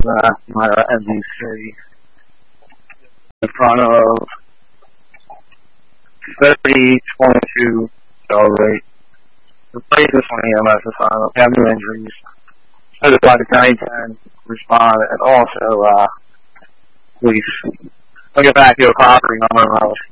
my MD3 in front of 30-22 cell rate. Replace this one EMS assignment. We have new injuries. Certified 910 respond, and also, please, I'll get back to a property number and I'll